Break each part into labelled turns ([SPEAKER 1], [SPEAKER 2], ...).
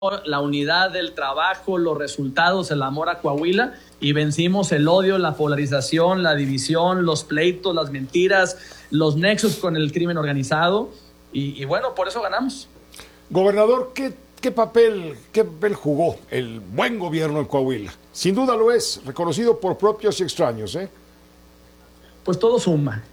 [SPEAKER 1] la unidad del trabajo, los resultados, el amor a Coahuila, y vencimos el odio, la polarización, la división, los pleitos, las mentiras, los nexos con el crimen organizado, y bueno, por eso ganamos.
[SPEAKER 2] Gobernador, ¿qué papel jugó el buen gobierno en Coahuila? Sin duda lo es, reconocido por propios y extraños, ¿eh?
[SPEAKER 1] Pues todo suma,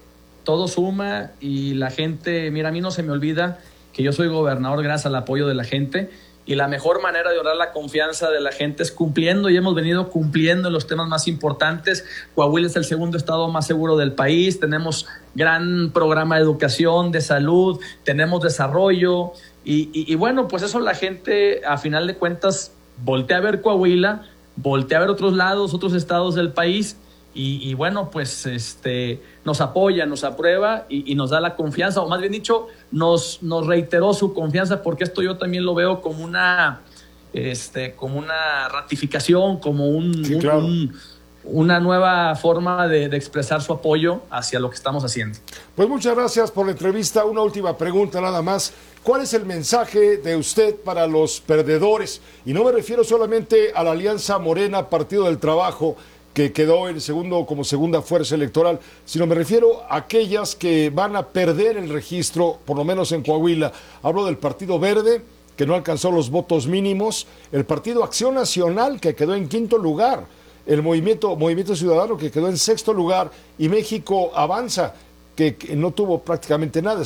[SPEAKER 1] y la gente, mira, a mí no se me olvida que yo soy gobernador gracias al apoyo de la gente, y la mejor manera de honrar la confianza de la gente es cumpliendo, y hemos venido cumpliendo en los temas más importantes. Coahuila es el segundo estado más seguro del país, tenemos gran programa de educación, de salud, tenemos desarrollo, y bueno, pues eso la gente, a final de cuentas, voltea a ver Coahuila, voltea a ver otros lados, otros estados del país, y bueno, pues nos apoya, nos aprueba y nos da la confianza, o más bien dicho, nos reiteró su confianza, porque esto yo también lo veo como una ratificación, como una nueva forma de expresar su apoyo hacia lo que estamos haciendo.
[SPEAKER 2] Pues muchas gracias por la entrevista. Una última pregunta nada más. ¿Cuál es el mensaje de usted para los perdedores? Y no me refiero solamente a la Alianza Morena, Partido del Trabajo, que quedó como segunda fuerza electoral, sino me refiero a aquellas que van a perder el registro, por lo menos en Coahuila. Hablo del Partido Verde, que no alcanzó los votos mínimos, el Partido Acción Nacional, que quedó en quinto lugar, el Movimiento Ciudadano, que quedó en sexto lugar, y México Avanza, que no tuvo prácticamente nada,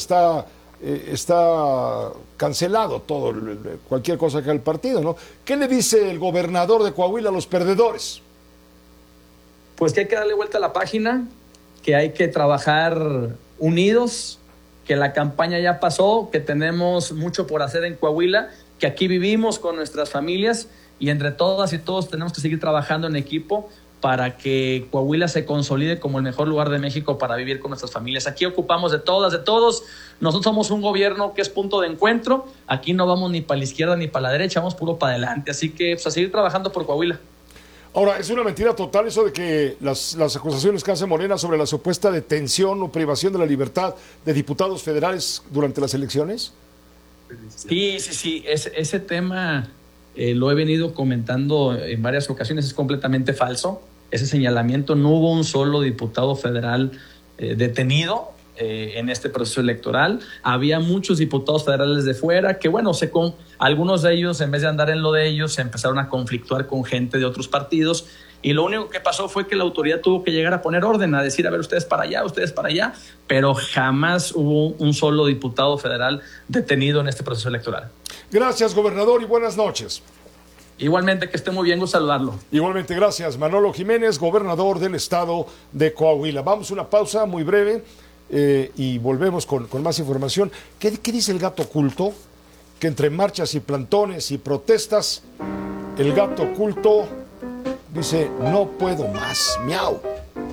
[SPEAKER 2] está cancelado todo, cualquier cosa que haga el partido, ¿no? ¿Qué le dice el gobernador de Coahuila a los perdedores?
[SPEAKER 1] Pues que hay que darle vuelta a la página, que hay que trabajar unidos, que la campaña ya pasó, que tenemos mucho por hacer en Coahuila, que aquí vivimos con nuestras familias, y entre todas y todos tenemos que seguir trabajando en equipo para que Coahuila se consolide como el mejor lugar de México para vivir con nuestras familias. Aquí ocupamos de todas, de todos. Nosotros somos un gobierno que es punto de encuentro. Aquí no vamos ni para la izquierda ni para la derecha, vamos puro para adelante. Así que pues, a seguir trabajando por Coahuila.
[SPEAKER 2] Ahora, es una mentira total eso de que las acusaciones que hace Morena sobre la supuesta detención o privación de la libertad de diputados federales durante las elecciones.
[SPEAKER 1] Sí. Ese tema lo he venido comentando en varias ocasiones, es completamente falso. Ese señalamiento, no hubo un solo diputado federal detenido en este proceso electoral. Había muchos diputados federales de fuera que, bueno, algunos de ellos, en vez de andar en lo de ellos, se empezaron a conflictuar con gente de otros partidos, y lo único que pasó fue que la autoridad tuvo que llegar a poner orden, a decir, a ver, ustedes para allá, pero jamás hubo un solo diputado federal detenido en este proceso electoral.
[SPEAKER 2] Gracias, gobernador, y buenas noches.
[SPEAKER 1] Igualmente, que esté muy bien, gusto saludarlo.
[SPEAKER 2] Igualmente, gracias. Manolo Jiménez, gobernador del estado de Coahuila. Vamos a una pausa muy breve y volvemos con más información. ¿Qué dice el gato oculto? Que entre marchas y plantones y protestas, el gato oculto dice, no puedo más, miau.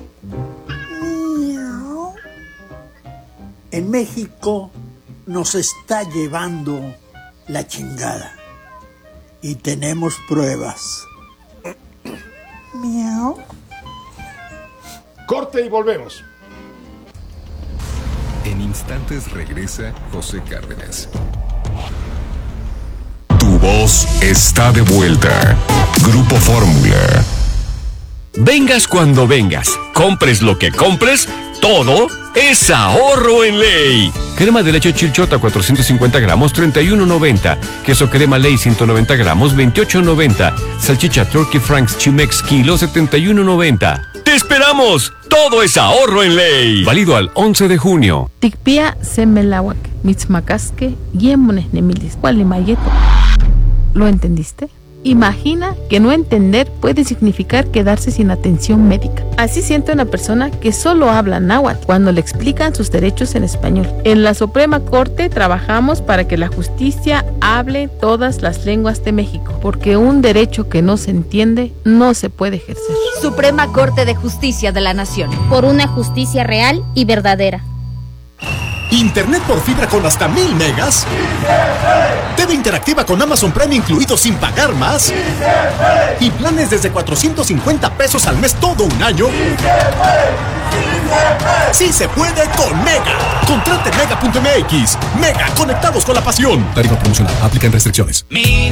[SPEAKER 3] Miau. En México nos está llevando la chingada. Y tenemos pruebas. Miau.
[SPEAKER 2] Corte y volvemos.
[SPEAKER 4] En instantes regresa José Cárdenas. Tu voz está de vuelta. Grupo Fórmula.
[SPEAKER 5] Vengas cuando vengas, compres lo que compres, todo es ahorro en Ley. Crema de leche Chilchota 450 gramos, $31.90. Queso crema Ley 190 gramos, $28.90. Salchicha Turkey Franks Chimex kilo, $71.90. ¡Te esperamos! Todo es ahorro en Ley. Válido al 11 de junio.
[SPEAKER 6] Tikpia semelawak, mitzmacaske, yemones nemilis, gualimayeto. ¿Lo entendiste? Imagina que no entender puede significar quedarse sin atención médica. Así siente una persona que solo habla náhuatl cuando le explican sus derechos en español. En la Suprema Corte trabajamos para que la justicia hable todas las lenguas de México, porque un derecho que no se entiende no se puede ejercer.
[SPEAKER 7] Suprema Corte de Justicia de la Nación.
[SPEAKER 8] Por una justicia real y verdadera.
[SPEAKER 9] Internet por fibra con hasta 1000 megas. TV interactiva con Amazon Prime incluido sin pagar más. Y planes desde 450 pesos al mes todo un año. Sí se puede con Mega. Contrate Mega.mx. Mega, conectados con la pasión. Tarifa promocional. Aplican restricciones.